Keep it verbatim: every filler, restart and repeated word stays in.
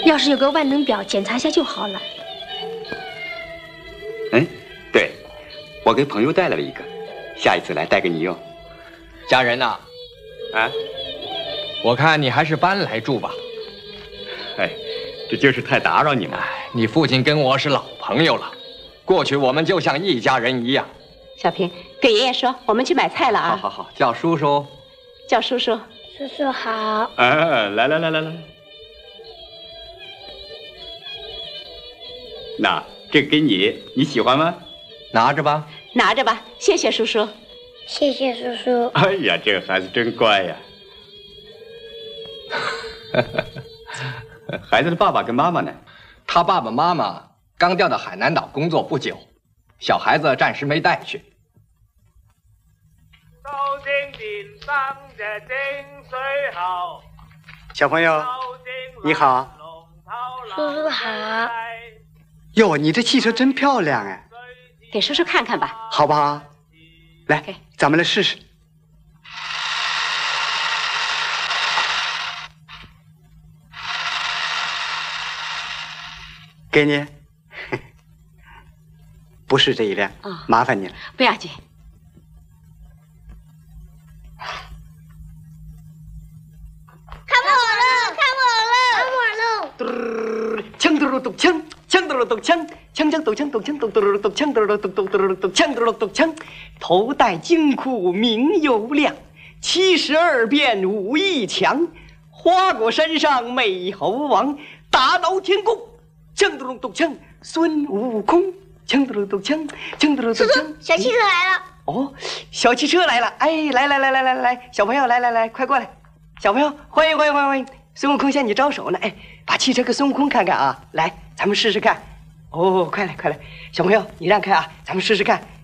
要是有个万能表，检查一下就好了。 嗯，对，我给朋友带来了一个，下一次来带给你用。 家人呐， 啊， 我看你还是搬来住吧。 哎，这就是太打扰你了。 你父亲跟我是老朋友了，过去我们就像一家人一样。 小平，给爷爷说，我们去买菜了啊！ 好好好，叫叔叔， 叫叔叔。 叔叔好。 啊，来来来来来，那这个给你，你喜欢吗？ 拿着吧， 拿着吧，谢谢叔叔。 谢谢叔叔。 哎呀，这个孩子真乖呀。孩子的爸爸跟妈妈呢？ 他爸爸妈妈刚调到海南岛工作不久，小孩子暂时没带去。 小朋友，你好。 叔叔好。 哟，你这汽车真漂亮哎！ 给叔叔看看吧， 好不好？来，咱们来试试。给你。不是这一辆， 哦、 麻烦你了。 不要紧。 看我了，看我了，看我了！ 锵嘟噜咚锵，锵嘟噜咚锵，锵锵咚锵咚锵咚嘟噜咚锵嘟噜咚咚嘟噜咚锵嘟噜咚锵，头戴金箍明又亮，七十二变武艺强，花果山上美猴王，大闹天宫，锵嘟噜咚锵，孙悟空，锵嘟噜咚锵，锵嘟噜咚锵。 小汽车来了。 哦，小汽车来了！哎，来来来来来来，小朋友来来来，快过来！小朋友，欢迎欢迎欢迎欢迎！孙悟空向你招手呢，哎，把汽车给孙悟空看看啊！来，咱们试试看。哦，快来快来，小朋友你让开啊，咱们试试看。